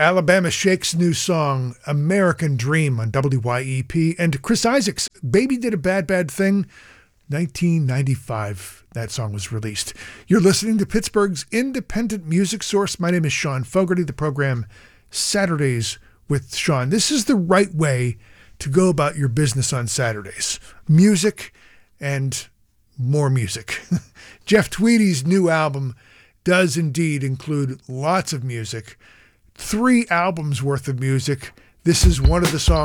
Alabama Shake's new song, American Dream, on WYEP, and Chris Isaak's Baby Did a Bad Bad Thing, 1995. That song was released. You're listening to Pittsburgh's independent music source. My name is Sean Fogarty, the program Saturdays with Sean. This is the right way to go about your business on Saturdays. Music and more music. Jeff Tweedy's new album does indeed include lots of music. 3 albums worth of music. This is one of the songs